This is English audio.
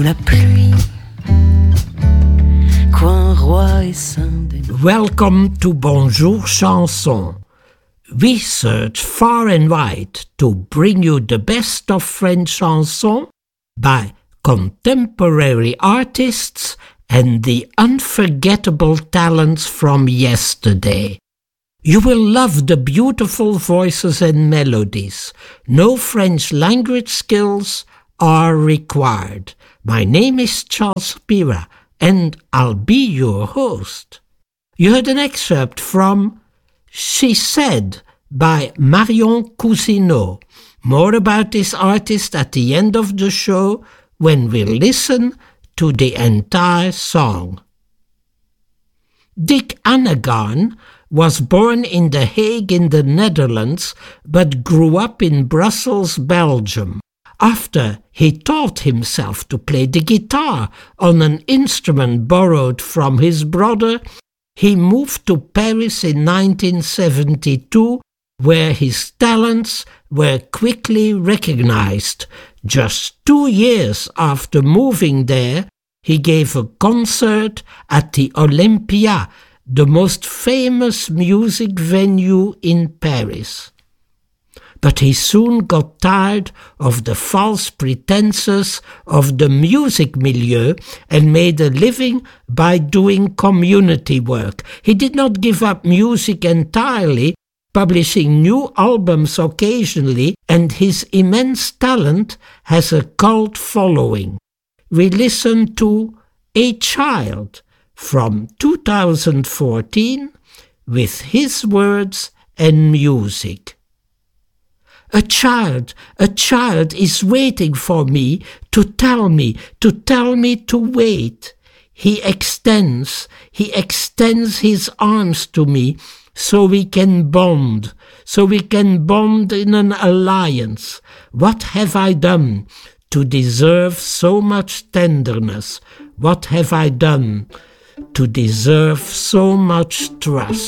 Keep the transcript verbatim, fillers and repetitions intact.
la pluie, coin roi et Saint-Denis. Welcome to Bonjour Chanson. We search far and wide to bring you the best of French chanson by contemporary artists and the unforgettable talents from yesterday. You will love the beautiful voices and melodies. No French language skills are required. My name is Charles Pira, and I'll be your host. You heard an excerpt from She Said by Marion Cousineau. More about this artist at the end of the show when we listen to the entire song. Dick Annegarn was born in The Hague in the Netherlands, but grew up in Brussels, Belgium. After he taught himself to play the guitar on an instrument borrowed from his brother, he moved to Paris in nineteen seventy-two, where his talents were quickly recognized. Just two years after moving there, he gave a concert at the Olympia, the most famous music venue in Paris. But he soon got tired of the false pretenses of the music milieu and made a living by doing community work. He did not give up music entirely, publishing new albums occasionally, and his immense talent has a cult following. We listen to A Child from two thousand fourteen with his words and music. A child, a child is waiting for me to tell me, to tell me to wait. He extends, he extends his arms to me so we can bond, so we can bond in an alliance. What have I done to deserve so much tenderness? What have I done to deserve so much trust?